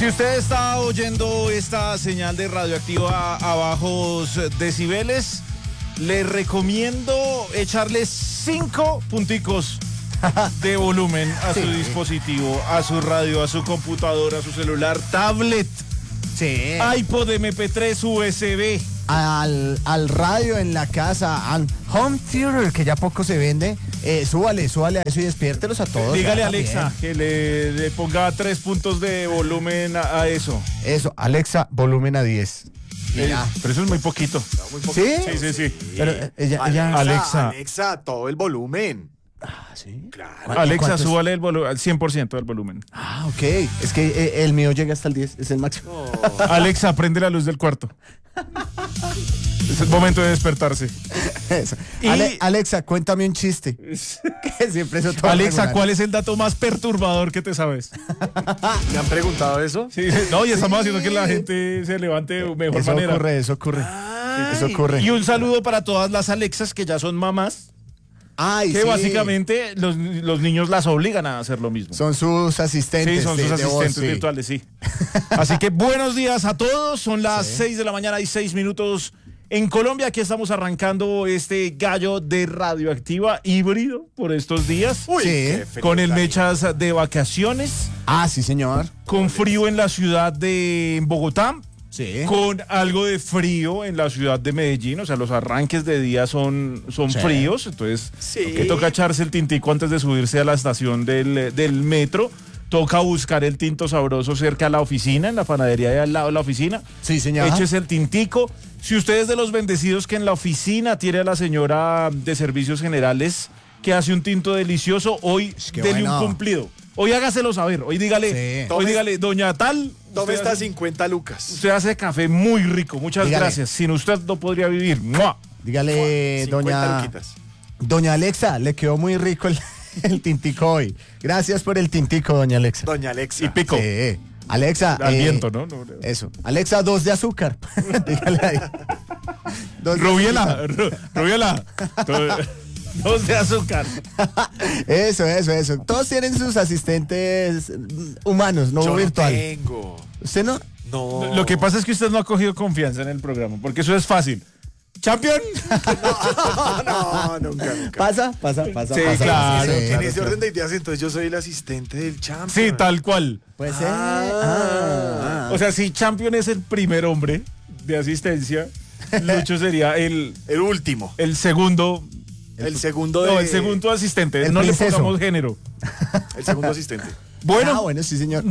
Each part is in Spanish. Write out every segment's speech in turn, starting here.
Si usted está oyendo esta señal de radioactiva a bajos decibeles, le recomiendo echarle 5 punticos de volumen a su dispositivo, a su radio, a su computadora, a su celular, tablet, iPod, MP3, USB. Al radio en la casa, al home theater, que ya poco se vende, súbale a eso y despiértelos a todos. Dígale a Alexa que le ponga 3 puntos de volumen a eso. Eso, Alexa, volumen a 10. Pero eso es muy poquito. ¿Sí? Sí. Pero Alexa, todo el volumen. ¿Sí? Claro. Alexa, súbale el volumen al 100% del volumen. Ok. Es que el mío llega hasta el 10, es el máximo. Alexa, prende la luz del cuarto. Es el momento de despertarse. Eso. Alexa, cuéntame un chiste. Que siempre eso todo Alexa, regular. ¿cuál es el dato más perturbador que te sabes? ¿Me han preguntado eso? Sí, no, y estamos haciendo que la gente se levante de mejor manera. Eso ocurre. Y un saludo para todas las Alexas que ya son mamás. Que básicamente los niños las obligan a hacer lo mismo. Son sus asistentes. Sí, son sus asistentes virtuales, sí. Así que buenos días a todos. Son las 6 de la mañana y 6 minutos en Colombia. Aquí estamos arrancando este gallo de radioactiva híbrido por estos días. Con el mechas de vacaciones. Sí, señor. Con frío en la ciudad de Bogotá. Sí. Con algo de frío en la ciudad de Medellín, o sea, los arranques de día son fríos, entonces que toca echarse el tintico antes de subirse a la estación del metro, toca buscar el tinto sabroso cerca a la oficina, en la panadería de al lado de la oficina. Sí, señor. Échese el tintico. Si usted es de los bendecidos que en la oficina tiene a la señora de servicios generales que hace un tinto delicioso, hoy dele un cumplido. Hoy hágaselo saber, hoy dígale, doña tal. Tome estas 50 lucas. Usted hace café muy rico, muchas gracias. Sin usted no podría vivir. ¡Mua! Dígale, doña Alexa, le quedó muy rico el tintico hoy. Gracias por el tintico, doña Alexa. Doña Alexa. Y pico. Sí. Alexa. Al viento, ¿no? Eso. Alexa, 2 de azúcar. Dígale ahí. Rubiela. 2 de azúcar. Eso. Todos tienen sus asistentes humanos, no virtuales. Yo no tengo. ¿Usted no? No. Lo que pasa es que usted no ha cogido confianza en el programa, porque eso es fácil. ¡Champion! No, nunca. Pasa. Sí, claro. En ese orden de ideas, entonces yo soy el asistente del champion. Sí, tal cual. Puede ser. O sea, si Champion es el primer hombre de asistencia, Lucho sería el último. El segundo. El segundo No, el segundo asistente. El no princeso. le pongamos género. El segundo asistente. Bueno, sí, señor.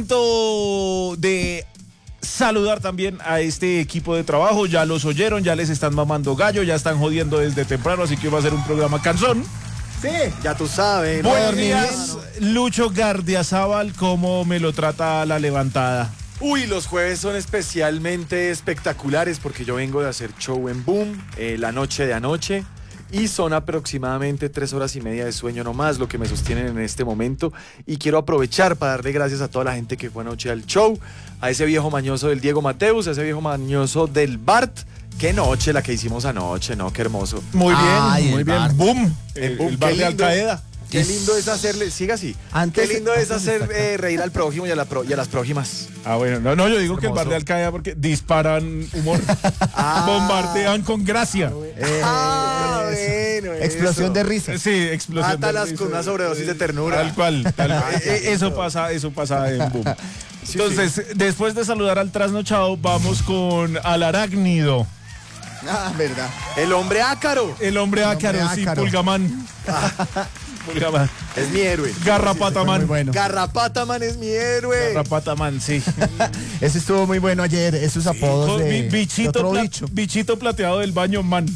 Momento de saludar también a este equipo de trabajo. Ya los oyeron, ya les están mamando gallo, ya están jodiendo desde temprano, así que va a ser un programa cansón. Sí, ya tú sabes. Buenos días, Lucho Gardiazabal, ¿cómo me lo trata la levantada? Uy, los jueves son especialmente espectaculares porque yo vengo de hacer show en Boom la noche de anoche. Y son aproximadamente 3 horas y media de sueño nomás lo que me sostienen en este momento. Y quiero aprovechar para darle gracias a toda la gente que fue anoche al show. A ese viejo mañoso del Diego Mateus, a ese viejo mañoso del Bart. Qué noche la que hicimos anoche, ¿no? Qué hermoso. Muy bien. Bart. Boom. El Boom, el bar de Al Qaeda. Qué lindo es hacerle, siga así. Qué lindo es hacer reír al prójimo y a las prójimas. Bueno, no, yo digo que el bar de Al Qaeda porque disparan humor, bombardean con gracia. Bueno. Explosión de risas. Sí, explosión Mátalas de risa. con una sobredosis de ternura. Tal cual. Eso pasa en Boom. Entonces, después de saludar al trasnochado, vamos con al arácnido. Verdad. El hombre ácaro. El hombre ácaro, sí, Pulgamán. Pulgamán. Es mi héroe. Garrapataman. Muy bueno. Garrapataman es mi héroe. Garrapataman, sí. Ese estuvo muy bueno ayer, esos apodos de otro bicho. Bichito plateado del baño, man.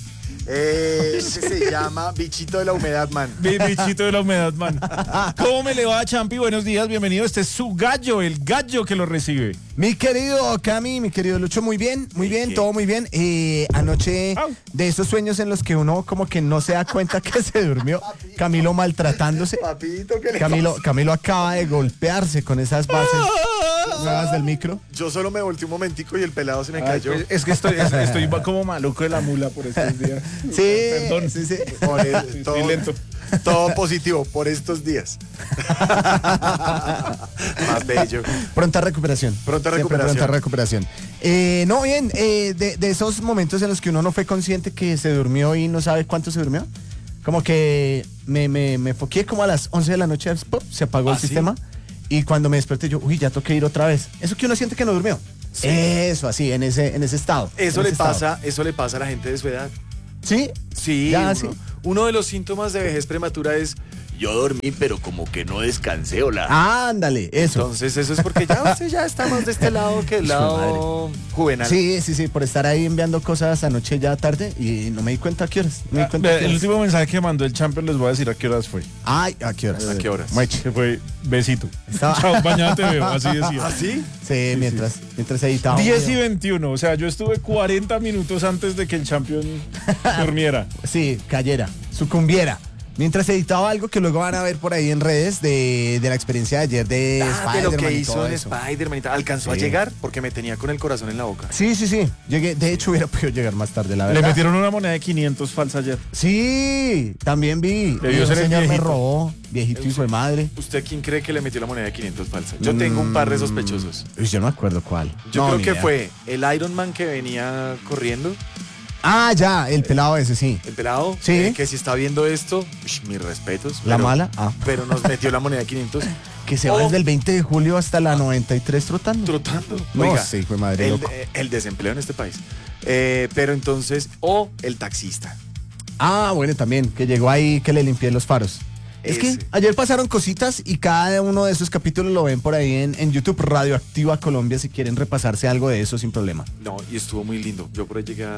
Ese se llama Bichito de la Humedad, man. Bichito de la humedad, man. ¿Cómo me le va, Champi? Buenos días, bienvenido. Este es su gallo, el gallo que lo recibe. Mi querido Cami, mi querido Lucho, muy bien, todo muy bien. Anoche, de esos sueños en los que uno como que no se da cuenta que se durmió, Camilo maltratándose. Papito, ¿qué le Camilo acaba de golpearse con esas bases nuevas del micro. Yo solo me volteé un momentico y el pelado se me cayó. Es que estoy como maluco de la mula por estos días. Sí, Perdón. sí. Por Estoy lento. Todo positivo por estos días. Más bello. Pronta recuperación. Pronta Siempre recuperación. Pronta recuperación. No, bien, de esos momentos en los que uno no fue consciente que se durmió y no sabe cuánto se durmió. Como que me foqué como a las 11 de la noche, ¡pop! Se apagó el ¿sí? sistema. Y cuando me desperté yo, uy, ya toqué ir otra vez. Eso que uno siente que no durmió. Sí. Eso, así, en ese estado. Eso en le ese estado. pasa, eso le pasa a la gente de su edad. ¿Sí? Sí, Ya, uno, sí. uno de los síntomas de vejez prematura es yo dormí, pero como que no descansé, hola. Ándale, eso. Entonces eso es porque ya usted ya está más de este lado que el lado juvenal. Sí, por estar ahí enviando cosas anoche ya tarde y no me di cuenta a qué horas. No me di cuenta a qué El horas. último mensaje que mandó el Champions les voy a decir a qué horas fue. Ay, ¿a qué horas? ¿A qué horas? Mueche. Que fue besito. Estaba- Chao, mañana te veo, así decía. ¿Ah, sí? Sí, mientras editaba. 10 y 21, o sea, yo estuve 40 minutos antes de que el Champion durmiera. Sí, cayera, sucumbiera. Mientras editaba algo que luego van a ver por ahí en redes de la experiencia de ayer de De Spider-Man lo que y hizo todo en eso. Spider-Man y tal. Alcanzó a Sí. llegar porque me tenía con el corazón en la boca. Sí. Llegué, de hecho hubiera podido llegar más tarde, la Le verdad. metieron una moneda de 500 falsa ayer. Sí, también vi. Debió Un ser el señor me viejito. robó, viejito hijo de madre. ¿Usted quién cree que le metió la moneda de 500 falsa? Yo tengo un par de sospechosos. Uy, yo no me acuerdo cuál. Yo No, creo ni que idea. fue el Iron Man que venía corriendo, Ah, ya, el pelado ese, sí. el pelado, Sí. que si está viendo esto, mis respetos. La pero- mala, ah. Pero nos metió la moneda de 500 Que se va Oh. desde el 20 de julio hasta la 93 trotando. trotando. No, Oiga, sí, hijo de madre, el, loco. el desempleo en este país. Pero entonces, o el taxista. Ah, bueno, también, que llegó ahí que le limpié los faros. Es que Ese. ayer pasaron cositas y cada uno de esos capítulos lo ven por ahí en YouTube Radioactiva Colombia si quieren repasarse algo de eso sin problema. No, y estuvo muy lindo. Yo por ahí llegué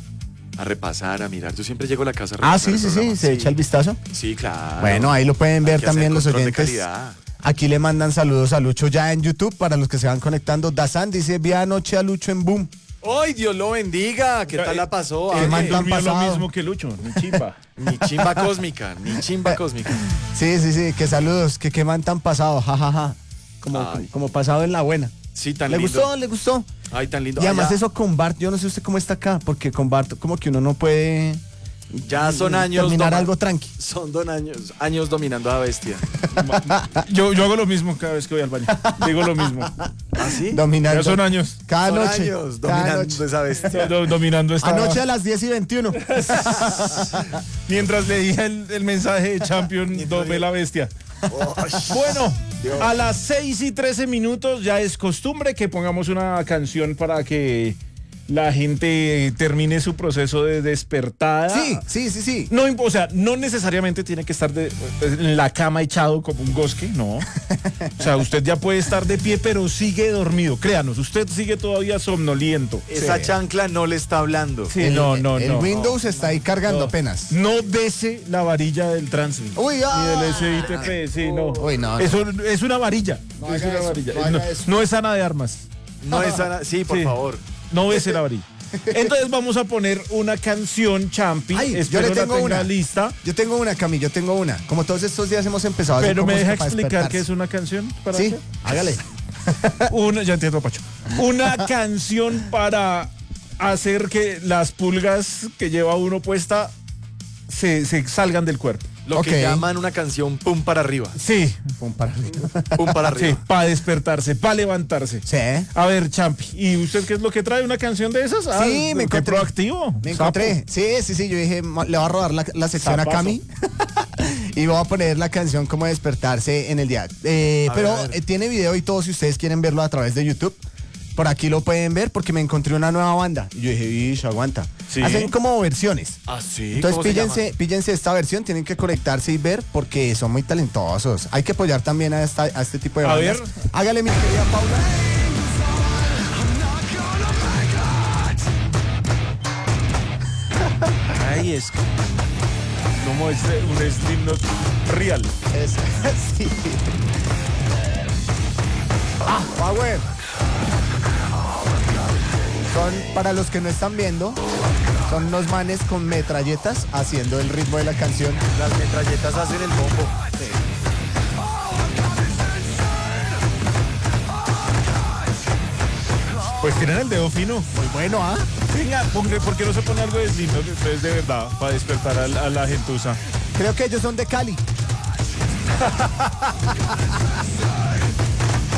a repasar, a mirar. Yo siempre llego a la casa a Ah, repasar sí, el programa. se echa el vistazo. Sí, claro. Bueno, ahí lo pueden ver Hay que hacer también los control de oyentes. calidad. Aquí le mandan saludos a Lucho ya en YouTube para los que se van conectando. Dazan dice, vi anoche a Lucho en Boom. ¡Ay, Dios lo bendiga! ¿Qué tal la pasó? ¿Qué Ale? man tan Durmió lo pasado? mismo que Lucho, ni chimba. Ni chimba cósmica, ni chimba cósmica. Sí, que saludos, que qué man tan pasado, jajaja. Ay. Como pasado en la buena. Sí, tan ¿Le lindo. gustó? ¿Le gustó? Ay, tan lindo. Y además Allá eso con Bart, yo no sé usted cómo está acá, porque con Bart como que uno no puede ya son años. terminar algo tranqui. Son años dominando a la bestia. Yo hago lo mismo cada vez que voy al baño. Digo lo mismo. ¿Ah, sí? Dominando. Ya son años. Cada Son noche. años cada dominando noche. esa bestia. Dominando esta. Anoche a las 10 y 21. Mientras leía el mensaje de Champion, domé la bestia. Bueno, Dios. a las 6 y 13 minutos ya es costumbre que pongamos una canción para que la gente termine su proceso de despertada. Sí. No, o sea, no necesariamente tiene que estar en la cama echado como un gosque, no. O sea, usted ya puede estar de pie, pero sigue dormido. Créanos, usted sigue todavía somnoliento. Esa chancla no le está hablando. Sí, El no. Windows está ahí cargando No. apenas. No bese la varilla del Translink. Uy, Ni del SITP, sí, no. Uy, no. Eso es una varilla. No es haga una eso, varilla. no haga eso. No es Ana de Armas. No es Ana. Sí, por Sí. favor. No bese la varilla. Entonces vamos a poner una canción, Champi. Ay, yo Espero le la tengo tenga una. lista. Yo tengo una, Cami, yo tengo una. Como todos estos días hemos empezado a hacer Pero me como deja para explicar despertarse. qué es una canción. ¿Para Sí, qué? hágale. Ya entiendo, Pacho. Una canción para hacer que las pulgas que lleva uno puesta se salgan del cuerpo. Lo Ok. que llaman una canción pum para arriba. Sí, Pum, para arriba. Pum para sí, arriba. para despertarse, para levantarse. Sí. A ver, Champi, ¿y usted qué es lo que trae? ¿Una canción de esas? Sí, me qué encontré. proactivo. Me Sapo. encontré. Sí. Yo dije, le voy a robar la sección Zapazo. a Cami. Y voy a poner la canción como despertarse en el día. Pero a ver. tiene video y todo si ustedes quieren verlo a través de YouTube. Por aquí lo pueden ver porque me encontré una nueva banda. Y yo dije, "Ish, aguanta." Sí. Hacen como versiones. Ah, sí. Entonces ¿Cómo se llama? píllense esta versión, tienen que conectarse y ver porque son muy talentosos. Hay que apoyar también a este tipo de A bandas. ver. Hágale, mi querida Paula. Ahí es. Como es un Slipknot real. Es, sí. Power. Son, para los que no están viendo, son unos manes con metralletas haciendo el ritmo de la canción. Las metralletas hacen el bombo. Pues tienen el dedo fino. Muy bueno, ¿ah? Venga, ¿por qué no se pone algo de Slipknot ustedes de verdad para despertar a la gentuza? Creo que ellos son de Cali.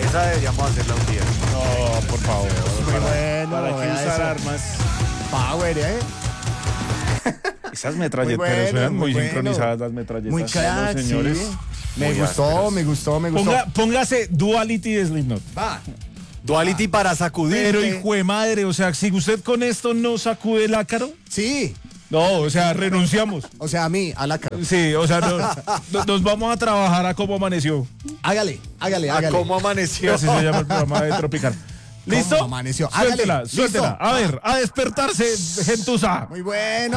Esa deberíamos hacerla un día. No, por favor. Muy bueno, ¿Para qué vea usar eso. armas? Power, Esas metralletas, Muy bueno, eran muy muy bueno. sincronizadas las metralletas. Muy de crack, los señores. sí. Me Muy gustó, ásperas. me gustó, me gustó. Póngase Duality de Slipknot. Va. Duality para sacudir. Pero hijo de madre, o sea, si usted con esto no sacude el ácaro, Sí, no, o sea, renunciamos. o sea, a mí, a la cara. Sí, o sea, nos vamos a trabajar a cómo amaneció. Hágale, hágale, ¿A hágale. cómo amaneció? Así se llama el programa de Tropical. ¿Listo? ¿Cómo amaneció? Hágale, Suéltela, listo. suéltela. A ver, a despertarse, gentuza. Muy bueno.